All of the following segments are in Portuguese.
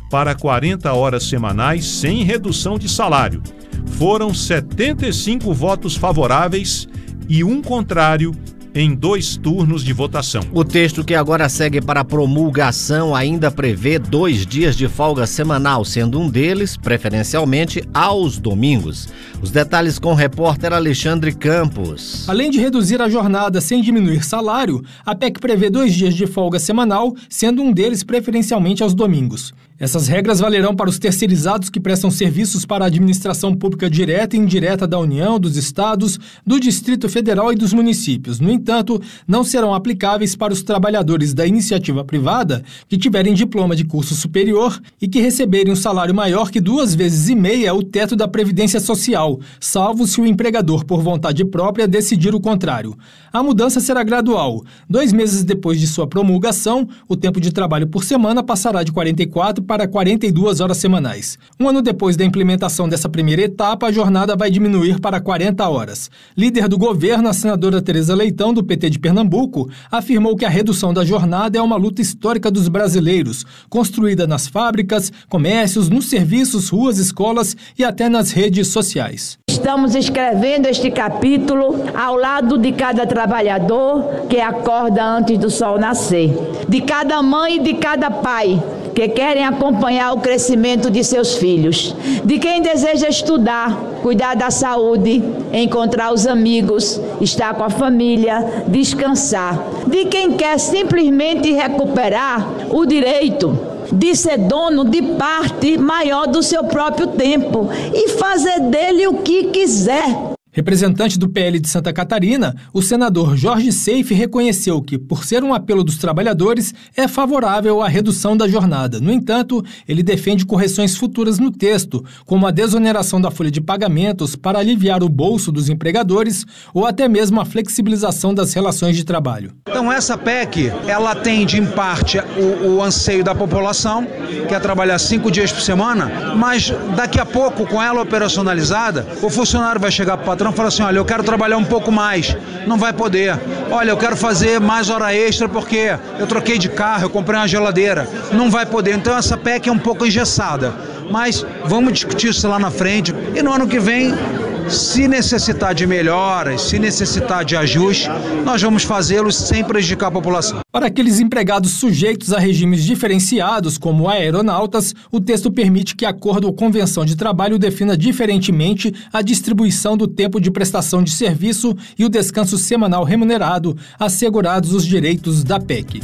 para 40 horas semanais sem redução de salário. Foram 75 votos favoráveis e um contrário em 2 turnos de votação. O texto que agora segue para promulgação ainda prevê 2 dias de folga semanal, sendo um deles, preferencialmente, aos domingos. Os detalhes com o repórter Alexandre Campos. Além de reduzir a jornada sem diminuir salário, a PEC prevê 2 dias de folga semanal, sendo um deles preferencialmente aos domingos. Essas regras valerão para os terceirizados que prestam serviços para a administração pública direta e indireta da União, dos estados, do Distrito Federal e dos municípios. No entanto, não serão aplicáveis para os trabalhadores da iniciativa privada que tiverem diploma de curso superior e que receberem um salário maior que 2,5 vezes o teto da Previdência Social, salvo se o empregador, por vontade própria, decidir o contrário. A mudança será gradual. 2 meses depois de sua promulgação, o tempo de trabalho por semana passará de 44 para 42 horas semanais. Um ano depois da implementação dessa primeira etapa, a jornada vai diminuir para 40 horas. Líder do governo, a senadora Tereza Leitão, do PT de Pernambuco, afirmou que a redução da jornada é uma luta histórica dos brasileiros, construída nas fábricas, comércios, nos serviços, ruas, escolas e até nas redes sociais. Estamos escrevendo este capítulo ao lado de cada trabalhador que acorda antes do sol nascer, de cada mãe e de cada pai que querem acompanhar o crescimento de seus filhos, de quem deseja estudar, cuidar da saúde, encontrar os amigos, estar com a família, descansar, de quem quer simplesmente recuperar o direito de ser dono de parte maior do seu próprio tempo e fazer dele o que quiser. Representante do PL de Santa Catarina, o senador Jorge Seife reconheceu que, por ser um apelo dos trabalhadores, é favorável à redução da jornada. No entanto, ele defende correções futuras no texto, como a desoneração da folha de pagamentos para aliviar o bolso dos empregadores ou até mesmo a flexibilização das relações de trabalho. Então essa PEC, ela atende em parte o anseio da população, que é trabalhar 5 dias por semana, mas daqui a pouco, com ela operacionalizada, o funcionário vai chegar para o patrão e falar assim: olha, eu quero trabalhar um pouco mais, não vai poder. Olha, eu quero fazer mais hora extra porque eu troquei de carro, eu comprei uma geladeira, não vai poder. Então essa PEC é um pouco engessada, mas vamos discutir isso lá na frente e no ano que vem, se necessitar de melhoras, se necessitar de ajuste, nós vamos fazê-los sem prejudicar a população. Para aqueles empregados sujeitos a regimes diferenciados, como aeronautas, o texto permite que acordo ou convenção de trabalho defina diferentemente a distribuição do tempo de prestação de serviço e o descanso semanal remunerado, assegurados os direitos da PEC.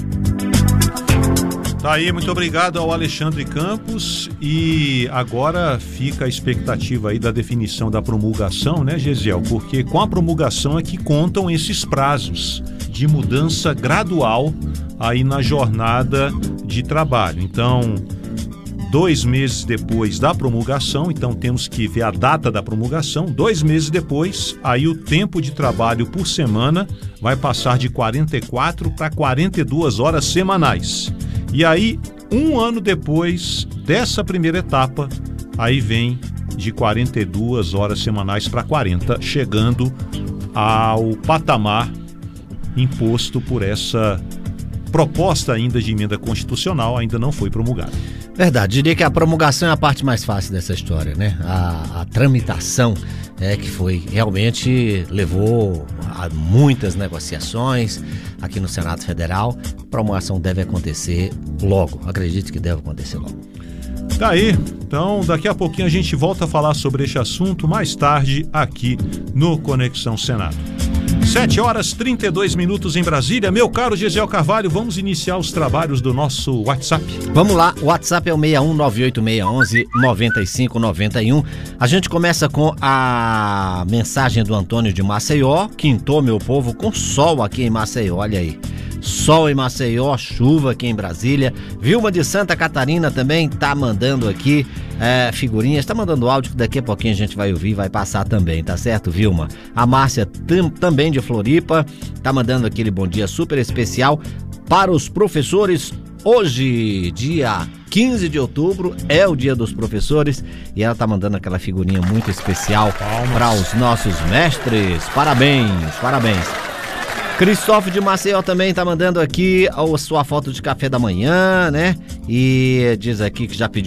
Tá aí, muito obrigado ao Alexandre Campos, e agora fica a expectativa aí da definição da promulgação, né, Gesiel? Porque com a promulgação é que contam esses prazos de mudança gradual aí na jornada de trabalho. Então, 2 meses depois da promulgação, então temos que ver a data da promulgação, 2 meses depois, aí o tempo de trabalho por semana vai passar de 44 para 42 horas semanais. E aí, 1 ano depois dessa primeira etapa, aí vem de 42 horas semanais para 40, chegando ao patamar imposto por essa proposta ainda de emenda constitucional, ainda não foi promulgada. Verdade, diria que a promulgação é a parte mais fácil dessa história, né? A tramitação que foi realmente levou a muitas negociações aqui no Senado Federal. A promulgação deve acontecer logo, acredito que deve acontecer logo. Tá aí, então daqui a pouquinho a gente volta a falar sobre este assunto mais tarde aqui no Conexão Senado. 7h32 em Brasília. Meu caro Gesiel Carvalho, vamos iniciar os trabalhos do nosso WhatsApp. Vamos lá, o WhatsApp é o 6198619591. A gente começa com a mensagem do Antônio de Maceió. Quintou, meu povo, com sol aqui em Maceió, olha aí. Sol em Maceió, chuva aqui em Brasília. Vilma de Santa Catarina também tá mandando aqui figurinhas, tá mandando áudio que daqui a pouquinho a gente vai ouvir, vai passar também, tá certo, Vilma? A Márcia também de Floripa tá mandando aquele bom dia super especial para os professores. Hoje, dia 15 de outubro, é o dia dos professores e ela tá mandando aquela figurinha muito especial para os nossos mestres. Parabéns, parabéns. Cristóvão de Maceió também tá mandando aqui a sua foto de café da manhã, né? E diz aqui que já pediu